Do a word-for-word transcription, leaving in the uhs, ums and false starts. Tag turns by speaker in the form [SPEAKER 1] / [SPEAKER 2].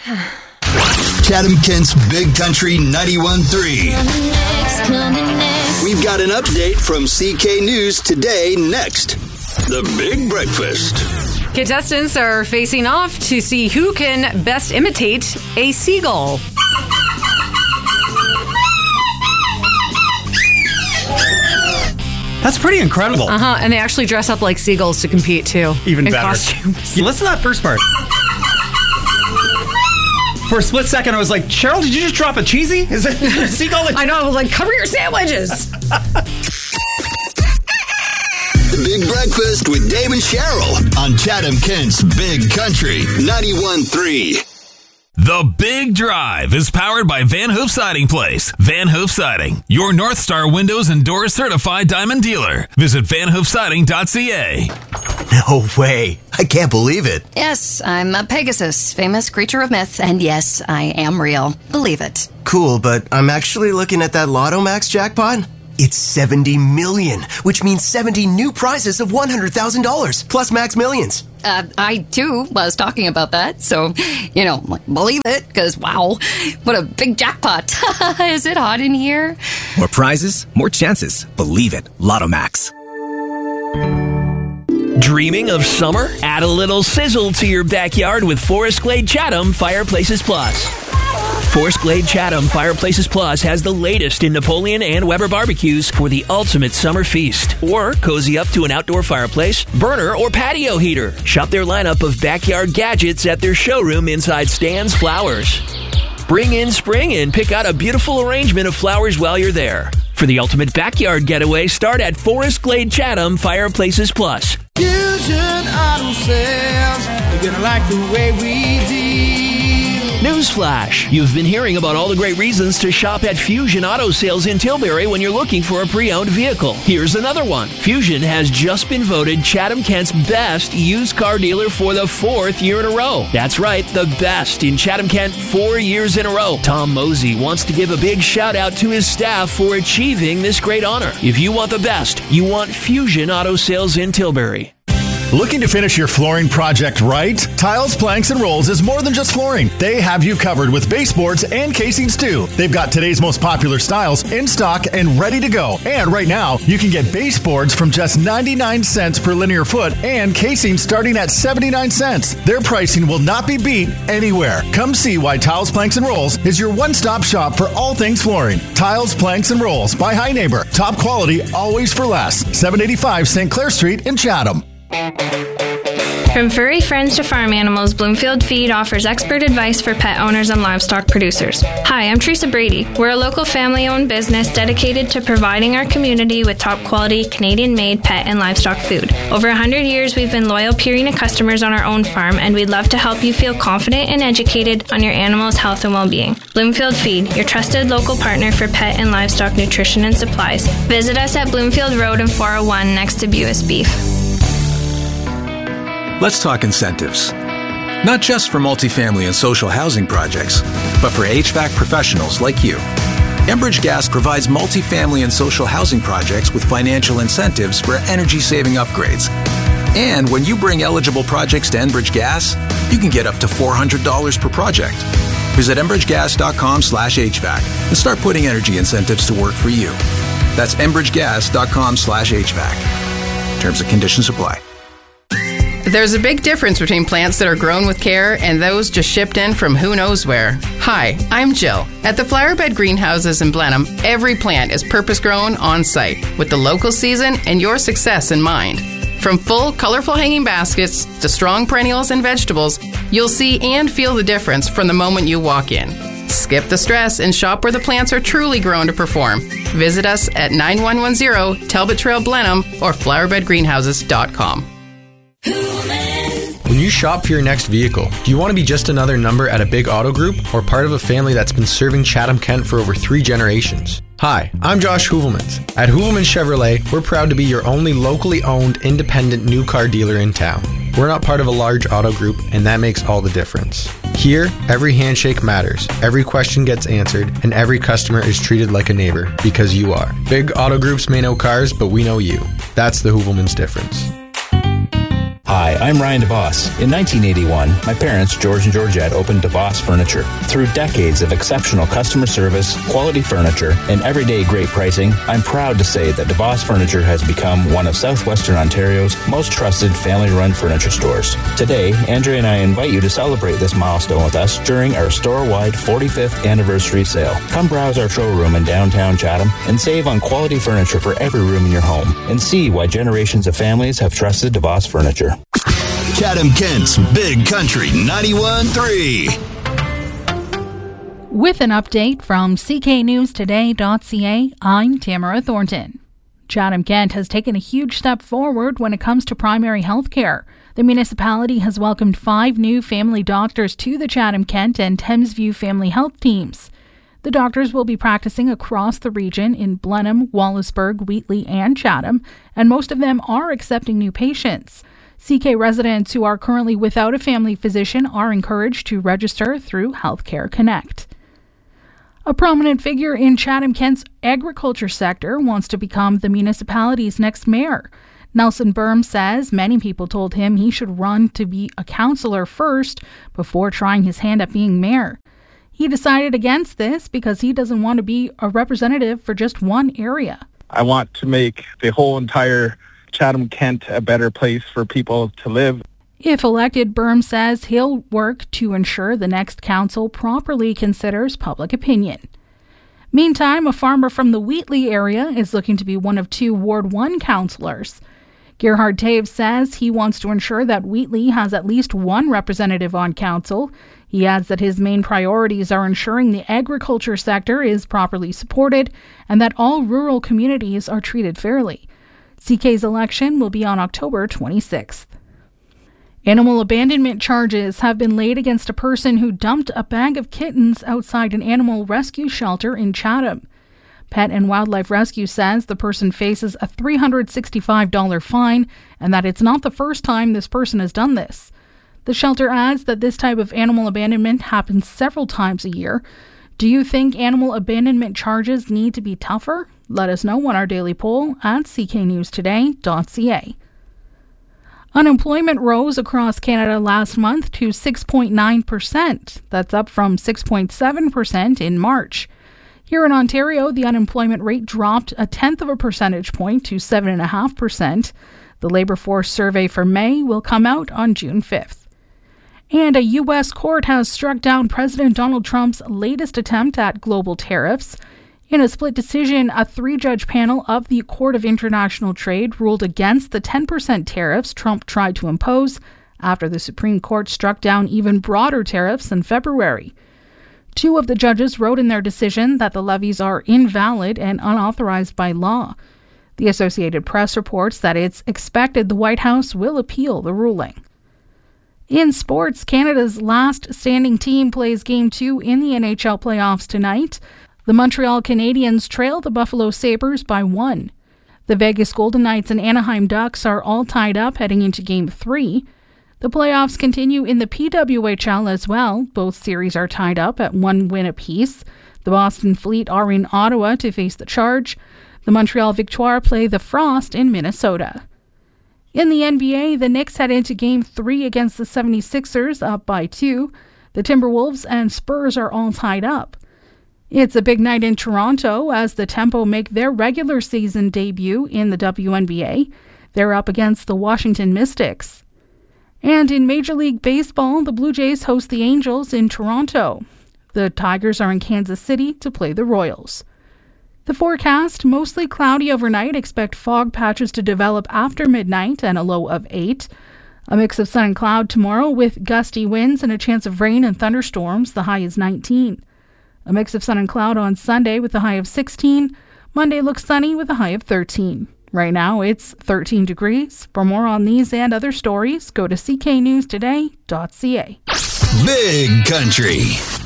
[SPEAKER 1] Chatham-Kent's Big Country ninety-one point three. We've got an update from C K News today next. The Big Breakfast.
[SPEAKER 2] Contestants are facing off to see who can best imitate a seagull.
[SPEAKER 3] That's pretty incredible.
[SPEAKER 2] Uh-huh, and they actually dress up like seagulls to compete, too.
[SPEAKER 3] Even
[SPEAKER 2] in
[SPEAKER 3] better.
[SPEAKER 2] Costumes.
[SPEAKER 3] Yeah, listen to that first part. For a split second, I was like, Cheryl, did you just drop a cheesy? Is it a seagull?
[SPEAKER 2] I know, I was like, cover your sandwiches.
[SPEAKER 1] The Big Breakfast with Dave and Cheryl on Chatham-Kent's Big Country ninety-one point three.
[SPEAKER 4] The Big Drive is powered by Van Hoof Siding Place. Van Hoof Siding, your North Star Windows and Doors certified diamond dealer. Visit van hoof siding dot c a.
[SPEAKER 5] No way. I can't believe it.
[SPEAKER 6] Yes, I'm a Pegasus, famous creature of myth, and yes, I am real. Believe it.
[SPEAKER 5] Cool, but I'm actually looking at that Lotto Max jackpot. It's seventy million, which means seventy new prizes of one hundred thousand dollars, plus Max Millions.
[SPEAKER 6] Uh, I, too, was talking about that, so, you know, believe it, because, wow, what a big jackpot. Is it hot in here?
[SPEAKER 7] More prizes, more chances. Believe it. Lotto Max.
[SPEAKER 8] Dreaming of summer? Add a little sizzle to your backyard with Forest Glade Chatham Fireplaces Plus. Forest Glade Chatham Fireplaces Plus has the latest in Napoleon and Weber barbecues for the ultimate summer feast. Or cozy up to an outdoor fireplace, burner, or patio heater. Shop their lineup of backyard gadgets at their showroom inside Stan's Flowers. Bring in spring and pick out a beautiful arrangement of flowers while you're there. For the ultimate backyard getaway, start at Forest Glade Chatham Fireplaces Plus.
[SPEAKER 9] Fusion Auto Sales, you're gonna like the way we deal.
[SPEAKER 8] Newsflash! You've been hearing about all the great reasons to shop at Fusion Auto Sales in Tilbury when you're looking for a pre-owned vehicle. Here's another one. Fusion has just been voted Chatham-Kent's best used car dealer for the fourth year in a row. That's right, the best in Chatham-Kent four years in a row. Tom Mosey wants to give a big shout out to his staff for achieving this great honor. If you want the best, you want Fusion Auto Sales in Tilbury.
[SPEAKER 10] Looking to finish your flooring project right? Tiles, Planks, and Rolls is more than just flooring. They have you covered with baseboards and casings too. They've got today's most popular styles in stock and ready to go. And right now, you can get baseboards from just ninety-nine cents per linear foot and casings starting at seventy-nine cents. Their pricing will not be beat anywhere. Come see why Tiles, Planks, and Rolls is your one-stop shop for all things flooring. Tiles, Planks, and Rolls by High Neighbor. Top quality, always for less. seven eighty-five Saint Clair Street in Chatham.
[SPEAKER 11] From furry friends to farm animals, Bloomfield Feed offers expert advice for pet owners and livestock producers. Hi, I'm Teresa Brady. We're a local family-owned business dedicated to providing our community with top-quality, Canadian-made pet and livestock food. Over one hundred years, we've been loyal Purina customers on our own farm, and we'd love to help you feel confident and educated on your animal's health and well-being. Bloomfield Feed, your trusted local partner for pet and livestock nutrition and supplies. Visit us at Bloomfield Road and four oh one next to Buis Beef.
[SPEAKER 12] Let's talk incentives. Not just for multifamily and social housing projects, but for H V A C professionals like you. Enbridge Gas provides multifamily and social housing projects with financial incentives for energy-saving upgrades. And when you bring eligible projects to Enbridge Gas, you can get up to four hundred dollars per project. Visit enbridgegas.com slash HVAC and start putting energy incentives to work for you. That's enbridgegas.com slash HVAC. Terms and conditions apply.
[SPEAKER 13] There's a big difference between plants that are grown with care and those just shipped in from who knows where. Hi, I'm Jill. At the Flowerbed Greenhouses in Blenheim, every plant is purpose-grown on-site with the local season and your success in mind. From full, colorful hanging baskets to strong perennials and vegetables, you'll see and feel the difference from the moment you walk in. Skip the stress and shop where the plants are truly grown to perform. Visit us at nine one one zero Talbot Trail Blenheim or flowerbed greenhouses dot com.
[SPEAKER 14] When you shop for your next vehicle, do you want to be just another number at a big auto group or part of a family that's been serving Chatham-Kent for over three generations? Hi, I'm Josh Hoovelmans. At Hoovelmans Chevrolet, we're proud to be your only locally owned, independent new car dealer in town. We're not part of a large auto group, and that makes all the difference. Here, every handshake matters, every question gets answered, and every customer is treated like a neighbor, because you are. Big auto groups may know cars, but we know you. That's the Hoovelmans difference.
[SPEAKER 15] Hi, I'm Ryan DeVos. In nineteen eighty-one, my parents, George and Georgette, opened DeVos Furniture. Through decades of exceptional customer service, quality furniture, and everyday great pricing, I'm proud to say that DeVos Furniture has become one of Southwestern Ontario's most trusted family-run furniture stores. Today, Andrea and I invite you to celebrate this milestone with us during our store-wide forty-fifth anniversary sale. Come browse our showroom in downtown Chatham and save on quality furniture for every room in your home, and see why generations of families have trusted DeVos Furniture.
[SPEAKER 1] Chatham Kent's Big Country ninety-one point three.
[SPEAKER 16] With an update from C K News Today dot C A, I'm Tamara Thornton. Chatham Kent has taken a huge step forward when it comes to primary health care. The municipality has welcomed five new family doctors to the Chatham Kent and Thamesview family health teams. The doctors will be practicing across the region in Blenheim, Wallaceburg, Wheatley, and Chatham, and most of them are accepting new patients. C K residents who are currently without a family physician are encouraged to register through Healthcare Connect. A prominent figure in Chatham Kent's agriculture sector wants to become the municipality's next mayor. Nelson Burm says many people told him he should run to be a councillor first before trying his hand at being mayor. He decided against this because he doesn't want to be a representative for just one area.
[SPEAKER 17] I want to make the whole entire Chatham Kent a better place for people to live.
[SPEAKER 16] If elected, Burm says he'll work to ensure the next council properly considers public opinion. Meantime, a farmer from the Wheatley area is looking to be one of two Ward one councillors. Gerhard Taves says he wants to ensure that Wheatley has at least one representative on council. He adds that his main priorities are ensuring the agriculture sector is properly supported and that all rural communities are treated fairly. C K's election will be on October twenty-sixth. Animal abandonment charges have been laid against a person who dumped a bag of kittens outside an animal rescue shelter in Chatham. Pet and Wildlife Rescue says the person faces a three hundred sixty-five dollars fine and that it's not the first time this person has done this. The shelter adds that this type of animal abandonment happens several times a year. Do you think animal abandonment charges need to be tougher? Let us know on our daily poll at C K News Today dot C A. Unemployment rose across Canada last month to six point nine percent. That's up from six point seven percent in March. Here in Ontario, the unemployment rate dropped a tenth of a percentage point to seven point five percent. The labor force survey for May will come out on June fifth. And a U S court has struck down President Donald Trump's latest attempt at global tariffs. In a split decision, a three-judge panel of the Court of International Trade ruled against the ten percent tariffs Trump tried to impose after the Supreme Court struck down even broader tariffs in February. Two of the judges wrote in their decision that the levies are invalid and unauthorized by law. The Associated Press reports that it's expected the White House will appeal the ruling. In sports, Canada's last standing team plays Game two in the N H L playoffs tonight. The Montreal Canadiens trail the Buffalo Sabres by one. The Vegas Golden Knights and Anaheim Ducks are all tied up heading into Game three. The playoffs continue in the P W H L as well. Both series are tied up at one win apiece. The Boston Fleet are in Ottawa to face the Charge. The Montreal Victoire play the Frost in Minnesota. In the N B A, the Knicks head into Game three against the seventy-sixers, up by two. The Timberwolves and Spurs are all tied up. It's a big night in Toronto as the Tempo make their regular season debut in the W N B A. They're up against the Washington Mystics. And in Major League Baseball, the Blue Jays host the Angels in Toronto. The Tigers are in Kansas City to play the Royals. The forecast, mostly cloudy overnight. Expect fog patches to develop after midnight and a low of eight. A mix of sun and cloud tomorrow with gusty winds and a chance of rain and thunderstorms. The high is nineteen. A mix of sun and cloud on Sunday with a high of sixteen. Monday looks sunny with a high of thirteen. Right now it's thirteen degrees. For more on these and other stories, go to C K News Today dot C A.
[SPEAKER 1] Big Country.